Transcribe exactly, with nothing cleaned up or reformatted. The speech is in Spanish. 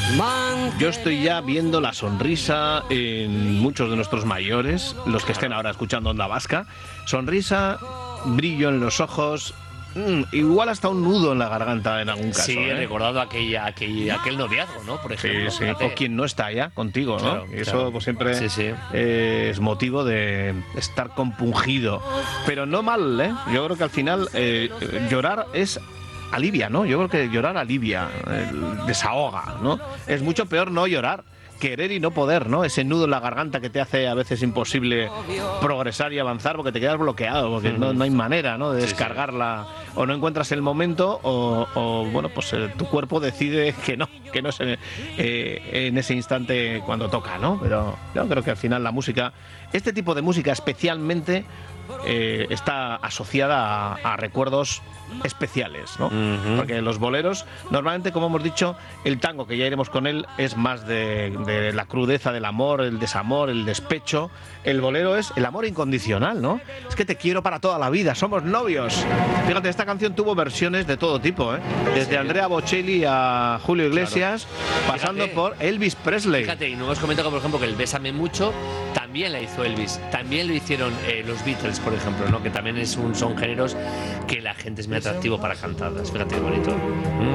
Yo estoy ya viendo la sonrisa en muchos de nuestros mayores, los que estén ahora escuchando Onda Vasca. Sonrisa, brillo en los ojos, mm, igual hasta un nudo en la garganta en algún caso. Sí, he ¿eh? recordado aquel, aquel, aquel noviazgo, ¿no? Por ejemplo. Sí, sí. O quien no está ya contigo, ¿no? Claro, y eso claro. pues siempre Sí, sí. eh, es motivo de estar compungido. Pero no mal, ¿eh? Yo creo que al final eh, llorar es... alivia, ¿no? Yo creo que llorar alivia, eh, desahoga, ¿no? Es mucho peor no llorar, querer y no poder, ¿no? Ese nudo en la garganta que te hace a veces imposible progresar y avanzar porque te quedas bloqueado, porque no, no hay manera, ¿no? De descargarla, o no encuentras el momento o, o bueno, pues eh, tu cuerpo decide que no, que no es en, eh, en ese instante cuando toca, ¿no? Pero yo creo que al final la música, este tipo de música especialmente eh, está asociada a, a recuerdos especiales, ¿no? Uh-huh. Porque los boleros, normalmente, como hemos dicho, el tango, que ya iremos con él, es más de, de la crudeza del amor, el desamor, el despecho. El bolero es el amor incondicional, ¿no? Es que te quiero para toda la vida, somos novios. Fíjate, esta canción tuvo versiones de todo tipo, ¿eh? Desde Andrea Bocelli a Julio Iglesias, claro, pasando fíjate, por Elvis Presley. Fíjate, y no hemos comentado, por ejemplo, que el Bésame Mucho también la hizo Elvis, también lo hicieron eh, los Beatles, por ejemplo, ¿no? Que también es un, son géneros que la gente es muy atractivo para cantarlas. Fíjate qué bonito. Mm.